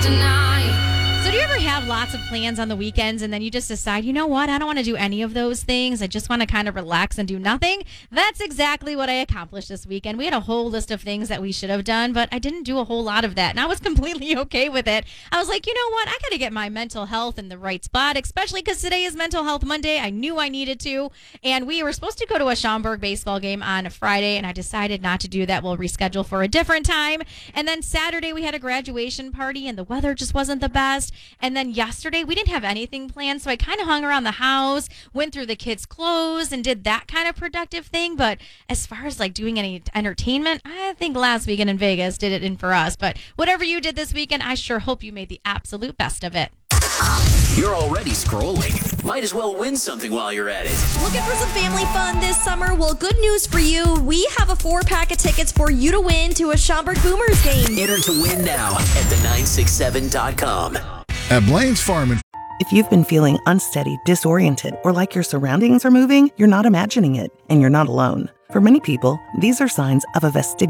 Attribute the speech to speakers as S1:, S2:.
S1: tonight.
S2: So do you ever have lots of plans on the weekends and then you just decide, you know what, I don't want to do any of those things. I just want to kind of relax and do nothing? That's exactly what I accomplished this weekend. We had a whole list of things that we should have done, but I didn't do a whole lot of that. And I was completely okay with it. I was like, you know what, I got to get my mental health in the right spot, especially because today is Mental Health Monday. I knew I needed to. And we were supposed to go to a Schaumburg baseball game on a Friday, and I decided not to do that. We'll reschedule for a different time. And then Saturday we had a graduation party, and the weather just wasn't the best. And then yesterday, we didn't have anything planned, so I kind of hung around the house, went through the kids' clothes, and did that kind of productive thing. But as far as like doing any entertainment, I think last weekend in Vegas did it in for us. But whatever you did this weekend, I sure hope you made the absolute best of it.
S3: You're already scrolling. Might as well win something while you're at it.
S4: Looking for some family fun this summer? Well, good news for you. We have a 4-pack of tickets for you to win to a Schaumburg Boomers game.
S3: Enter to win now at the967.com.
S5: At Blaine's Farm.
S6: If you've been feeling unsteady, disoriented, or like your surroundings are moving, you're not imagining it, and you're not alone. For many people, these are signs of a vestibular